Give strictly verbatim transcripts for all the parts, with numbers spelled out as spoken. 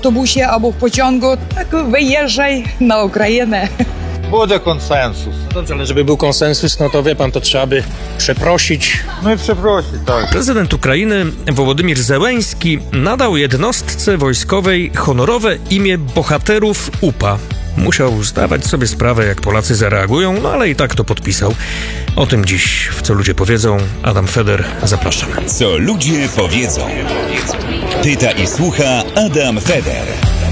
autobusie albo w pociągu, tak wyjeżdżaj na Ukrainę. Będzie konsensus. No dobrze, ale żeby był konsensus, no to wie pan, to trzeba by przeprosić. No i przeprosić, tak. Prezydent Ukrainy Wołodymyr Zełenski nadał jednostce wojskowej honorowe imię bohaterów U P A. Musiał zdawać sobie sprawę, jak Polacy zareagują, no ale i tak to podpisał. O tym dziś w Co Ludzie Powiedzą. Adam Feder, zapraszam. Co ludzie powiedzą. Pyta i słucha Adam Feder.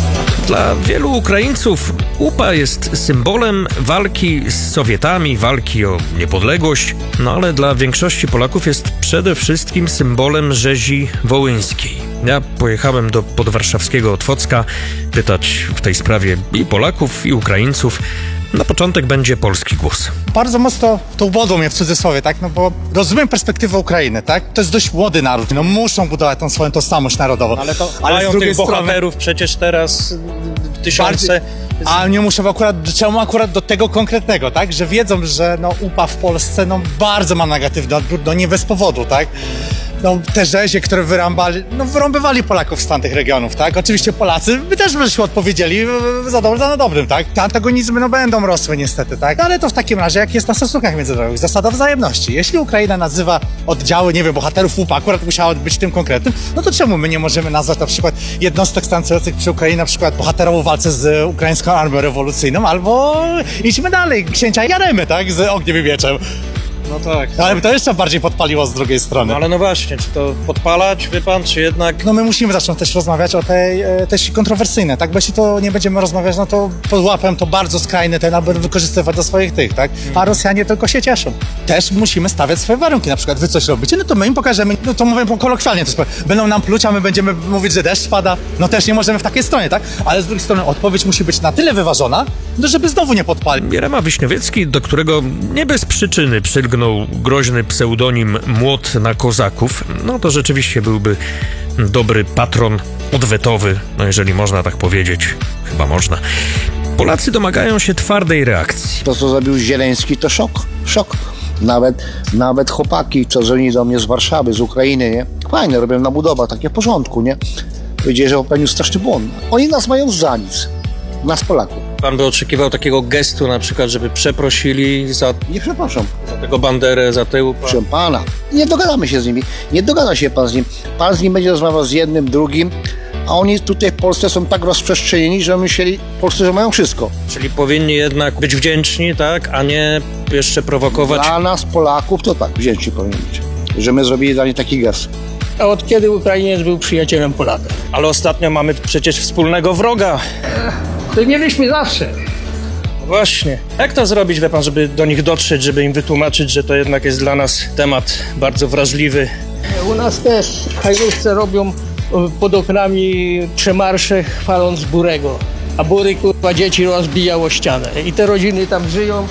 Dla wielu Ukraińców U P A jest symbolem walki z Sowietami, walki o niepodległość, no ale dla większości Polaków jest przede wszystkim symbolem rzezi wołyńskiej. Ja pojechałem do podwarszawskiego Otwocka pytać w tej sprawie i Polaków, i Ukraińców. Na początek będzie polski głos. Bardzo mocno to ubodą mnie w cudzysłowie, tak? No bo rozumiem perspektywę Ukrainy, tak? To jest dość młody naród, no muszą budować tą swoją tożsamość narodową. Ale to Ale mają z drugiej tych bohaterów przecież teraz tysiące. Bardziej, a nie muszą akurat, czemu akurat do tego konkretnego, tak? Że wiedzą, że no U P A w Polsce no bardzo ma negatywny odbiór, no nie bez powodu, tak? No te rzezie, które wyrąbali, no wyrąbywali Polaków z tamtych regionów, tak? Oczywiście Polacy by też by się odpowiedzieli za dobrym, za dobrym, tak? Te antagonizmy no będą rosły niestety, tak? Ale to w takim razie, jak jest na stosunkach międzynarodowych, zasada wzajemności. Jeśli Ukraina nazywa oddziały, nie wiem, bohaterów U P A, akurat musiała być tym konkretnym, no to czemu my nie możemy nazwać na przykład jednostek stacjonujących przy Ukrainie na przykład bohaterową w walce z ukraińską armią rewolucyjną, albo idźmy dalej, księcia Jaremy, tak? Z ogniem i mieczem. No tak. Ale by to jeszcze bardziej podpaliło z drugiej strony. No ale no właśnie, czy to podpalać, wie pan, czy jednak... No my musimy zacząć też rozmawiać o tej e, też kontrowersyjnej, tak? Bo jeśli to nie będziemy rozmawiać, no to pod łapem to bardzo skrajny ten, aby wykorzystywać do swoich tych, tak? A Rosjanie tylko się cieszą. Też musimy stawiać swoje warunki, na przykład wy coś robicie, no to my im pokażemy, no to mówię kolokwialnie, to jest, będą nam pluć, a my będziemy mówić, że deszcz pada, no też nie możemy w takiej stronie, tak? Ale z drugiej strony odpowiedź musi być na tyle wyważona, no żeby znowu nie podpalić. Jerema Wiśniowiecki, do którego nie bez przyczyny przylgnął groźny pseudonim Młot na Kozaków, no to rzeczywiście byłby dobry patron odwetowy, no jeżeli można tak powiedzieć, chyba można. Polacy domagają się twardej reakcji. To, co zrobił Zieleński, to szok, szok. Nawet, nawet chłopaki, co dzwonili do mnie z Warszawy, z Ukrainy, nie? Fajne, robią na budowach, takie w porządku, nie? Powiedzieli, że popełnił straszny błąd. Oni nas mają za nic, nas Polaków. Pan by oczekiwał takiego gestu na przykład, żeby przeprosili za, Nie przepraszam. za tego Banderę, za tył. Proszę pana, nie dogadamy się z nimi. Nie dogada się pan z nim. Pan z nim będzie rozmawiał z jednym, drugim, a oni tutaj w Polsce są tak rozprzestrzenieni, że myśleli w Polsce, że mają wszystko. Czyli powinni jednak być wdzięczni, tak, a nie jeszcze prowokować. Dla nas, Polaków, to tak, wdzięczni powinni być, że my zrobili dla nich taki gest. A od kiedy Ukrainiec był przyjacielem Polaka? Ale ostatnio mamy przecież wspólnego wroga. To mieliśmy zawsze. No właśnie. Jak to zrobić, wie pan, żeby do nich dotrzeć, żeby im wytłumaczyć, że to jednak jest dla nas temat bardzo wrażliwy? U nas też hajnówce robią pod oknami przemarsze chwaląc Burego. A Bury, kurwa, dzieci rozbijało ścianę. I te rodziny tam żyją.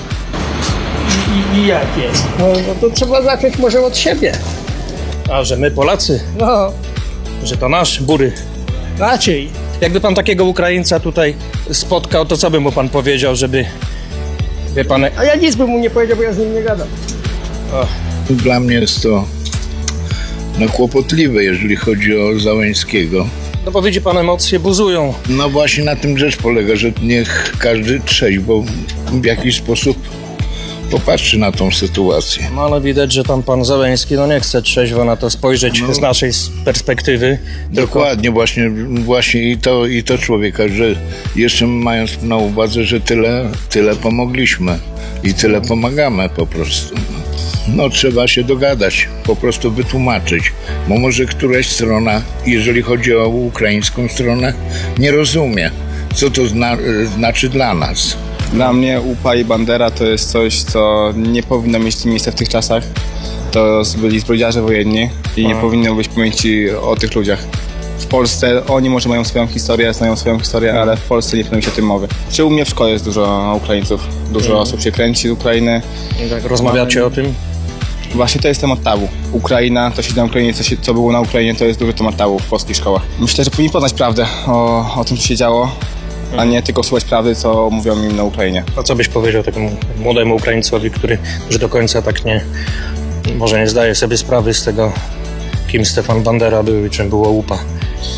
I, i, i jak jest? No, no to trzeba zacząć może od siebie. A, że my Polacy? No, Że to nasz Bury. raczej. Jakby pan takiego Ukraińca tutaj spotkał, to co by mu pan powiedział, żeby... Wie pan... A ja nic bym mu nie powiedział, bo ja z nim nie gadam. O. Dla mnie jest to no, kłopotliwe, jeżeli chodzi o Zełenskiego. No bo widzi pan, emocje buzują. No właśnie na tym rzecz polega, że niech każdy trzeźwo w jakiś sposób popatrzy na tą sytuację. No ale widać, że tam pan Zełenski no nie chce trzeźwo na to spojrzeć No. z naszej perspektywy. Dokładnie, właśnie, właśnie i to, i to człowieka, że jeszcze mając na uwadze, że tyle, tyle pomogliśmy i tyle pomagamy po prostu. No trzeba się dogadać, po prostu wytłumaczyć, bo może któraś strona, jeżeli chodzi o ukraińską stronę, nie rozumie, co to zna, znaczy dla nas. Dla mnie U P A i Bandera to jest coś, co nie powinno mieć miejsca w tych czasach. To byli zbrodniarze wojenni i nie powinno być pamięci o tych ludziach. W Polsce oni może mają swoją historię, znają swoją historię, ale w Polsce nie powinno się o tym mowy. Czy u mnie w szkole jest dużo Ukraińców, dużo Mhm. osób się kręci z Ukrainy. Tak, rozmawiacie o tym? Właśnie to jest temat tabu. Ukraina, to się na Ukrainie, co, się, co było na Ukrainie, to jest duży temat tabu w polskich szkołach. Myślę, że powinni poznać prawdę o, o tym, co się działo, a nie tylko słuchać prawdy, co mówią im na Ukrainie. A co byś powiedział takiemu młodemu Ukraińcowi, który już do końca tak nie, może nie zdaje sobie sprawy z tego, kim Stefan Bandera był i czym było U P A?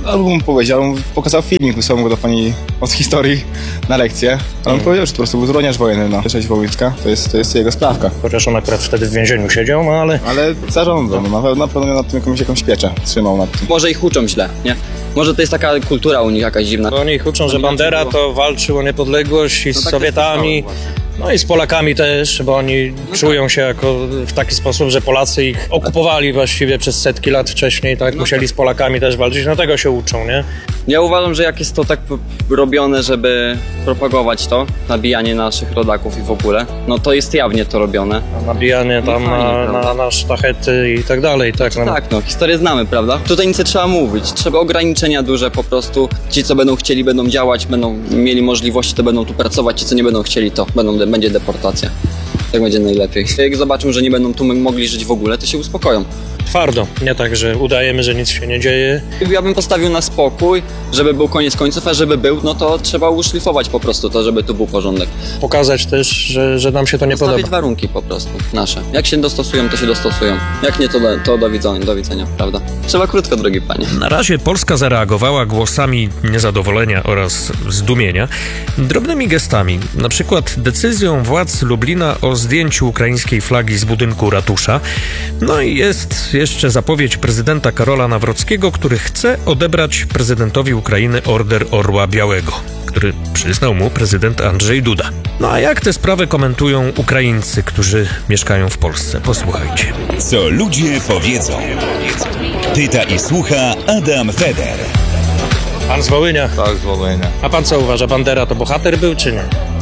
albo mu powiedział, on pokazał filmik, wysłał go do pani od historii na lekcję. A on powiedział, że to po prostu był zbrodniarz wojenny, no. Część Wołycka, to jest, to jest jego sprawka. Chociaż on akurat wtedy w więzieniu siedział, no ale... Ale zarządzał, no, na pewno, na pewno miał nad tym jakąś, jakąś pieczę, trzymał nad tym. Może ich uczą źle, nie? Może to jest taka kultura u nich jakaś dziwna. Bo oni ich uczą, że Bandera to walczył o niepodległość i z tak Sowietami, no i z Polakami też, bo oni czują się jako w taki sposób, że Polacy ich okupowali właściwie przez setki lat wcześniej, tak? Musieli z Polakami też walczyć, no tego się uczą, nie? Ja uważam, że jak jest to tak p- robione, żeby propagować to, nabijanie naszych rodaków i w ogóle, no to jest jawnie to robione. Nabijanie tam No fajnie, na, na, prawda? na sztachety i tak dalej, tak? No. Tak, no, historię znamy, prawda? Tutaj nic nie trzeba mówić, trzeba ograniczenia duże po prostu. Ci, co będą chcieli, będą działać, będą mieli możliwości, to będą tu pracować, ci, co nie będą chcieli, to będą, będzie deportacja. Tak będzie najlepiej. Jak zobaczą, że nie będą tu mogli żyć w ogóle, to się uspokoją. Twardo, nie tak, że udajemy, że nic się nie dzieje. Ja bym postawił na spokój, żeby był koniec końców, a żeby był, no to trzeba uszlifować po prostu to, żeby tu był porządek. Pokazać też, że, że nam się to nie Postawić podoba. warunki po prostu, nasze. Jak się dostosują, to się dostosują. Jak nie, to do, to do widzenia, do widzenia, prawda? Trzeba krótko, drogi panie. Na razie Polska zareagowała głosami niezadowolenia oraz zdumienia, drobnymi gestami, na przykład decyzją władz Lublina o zdjęciu ukraińskiej flagi z budynku ratusza. No i jest jeszcze zapowiedź prezydenta Karola Nawrockiego, który chce odebrać prezydentowi Ukrainy Order Orła Białego, który przyznał mu prezydent Andrzej Duda. No a jak tę sprawę komentują Ukraińcy, którzy mieszkają w Polsce? Posłuchajcie. Co ludzie powiedzą. Pyta i słucha Adam Feder. Pan z Wołynia. Tak, z Wołynia. A pan co uważa? Bandera to bohater był, czy nie?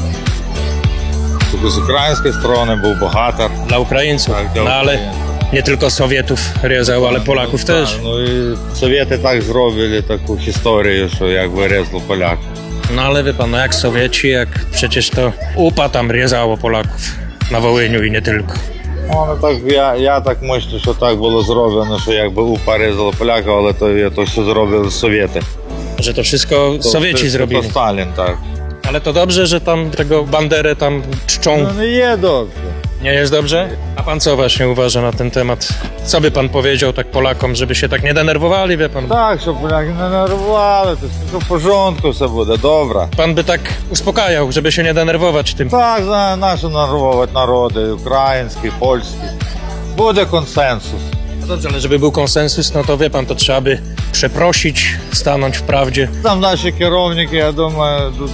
Tylko z ukraińskiej strony był bohater. Dla Ukraińców. Tak, dla no ale Ukraińców. nie tylko Sowietów rezał, ale Polaków No, też. tak, no i Sowiety tak zrobili taką historię, że jakby rezło Polaków. No ale wie pan, no jak Sowieci, jak przecież to U P A tam rezało Polaków na Wołyniu i nie tylko. No, no tak, ja, ja tak myślę, że tak było zrobione, że jakby U P A rezало Polaków, ale to, to się zrobiły Sowiety. Że to wszystko To Sowieci wszystko zrobili. To Stalin, tak. Ale to dobrze, że tam tego Banderę tam czczą. No nie jest dobrze. Nie jest dobrze? A pan co właśnie uważa na ten temat? Co by pan powiedział tak Polakom, żeby się tak nie denerwowali, wie pan? Tak, щоб Поляки не нервували, то все в porządku, все буде добре. Pan by tak uspokajał, żeby się nie denerwować tym. Так, за наші нервувати народи, українські, польські. Буде консенсус. No dobrze, ale żeby był konsensus, no to wie pan, to trzeba by przeprosić, stanąć w prawdzie. Там наші керівники, я думаю, до,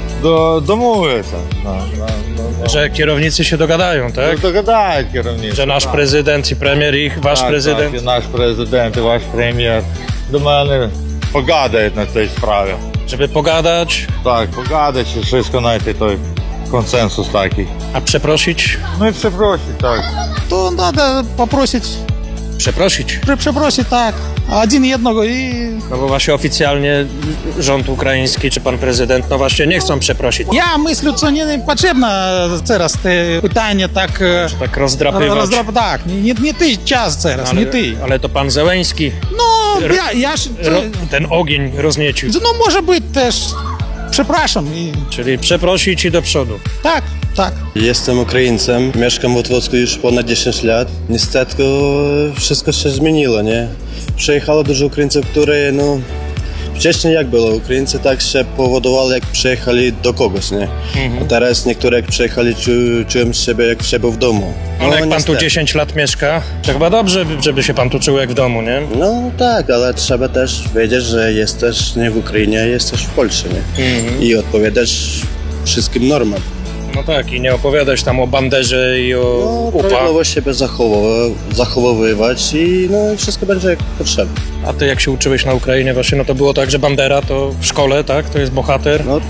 до, домовляться. No, no, no, no. Że kierownicy się dogadają, tak? Догадають керівниці. Że nasz tak. prezydent i premier i wasz Так, prezydent. Так, і наш президент, і ваш прем'єр. Думаю, вони погадають на цій справі. Żeby pogadać, Так, погадають, і швидко знайти той консенсус такий. a przeprosić? Ну і все просить, так. To надо попросить, Przeprosić. pr- przeprosić, tak, один jednego i... No bo właśnie oficjalnie rząd ukraiński czy pan prezydent, no właśnie nie chcą przeprosić. Ja myślę, co nie potrzebne teraz te pytanie tak... e, Tak rozdrapywać. rozdrap- tak, nie, nie ty czas teraz, ale, nie ty. ale to pan Zełenski No, ja, ja się- ro, ten ogień rozniecił. no może być też, przepraszam i... Czyli przeprosić i do przodu. Tak, tak. Jestem Ukraińcem, mieszkam w Otwocku już ponad dziesięć lat. Niestety wszystko się zmieniło, nie? Przyjechało dużo Ukraińców, które, no... Wcześniej jak było? Ukraińcy tak się powodowali, jak przyjechali do kogoś, nie? A teraz niektóre jak przyjechali, czu, czują siebie jak w siebie w domu. No, jak pan tu niestety. dziesięć lat mieszka, to chyba dobrze, żeby się pan tu czuł jak w domu, nie? No tak, ale trzeba też wiedzieć, że jesteś nie w Ukrainie, jesteś w Polsce, nie? I odpowiadać wszystkim normom. No tak, i nie opowiadać tam o Banderze i o No, U P A. prawidłowo siebie zachowywać, zachowywać i no, wszystko będzie jak potrzeba. A ty jak się uczyłeś na Ukrainie właśnie, no to było tak, że Bandera to w szkole, tak? To jest bohater. No, t-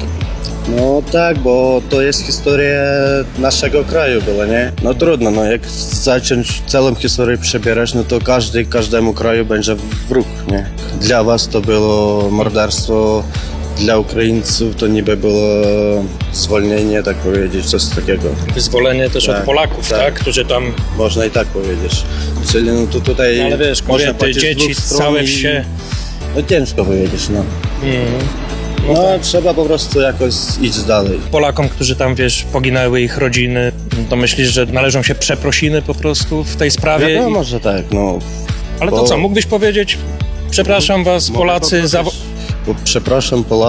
no tak, bo to jest historia naszego kraju była, nie? No trudno, no jak zacząć całą historię przebierać, no to każdy, każdemu kraju będzie wróg, nie? Dla was to było morderstwo, dla Ukraińców to niby było zwolnienie, tak powiedzieć, coś takiego. Wyzwolenie też Tak, od Polaków, tak. tak. Którzy tam, Można i tak powiedzieć. Czyli no to tutaj no ale wiesz, można kobiety, płacić z dzieci, dwóch stron całe i- wsie. No ciężko powiedzieć, no. Mm. No, trzeba po prostu jakoś iść dalej. Polakom, którzy tam, wiesz, poginęły ich rodziny, to myślisz, że należą się przeprosiny po prostu w tej sprawie? Wiadomo, I... że tak, no. Ale to bo- co, mógłbyś powiedzieć Przepraszam was, Mogę Polacy, za... poprosić? Bo przepraszam, Polacy.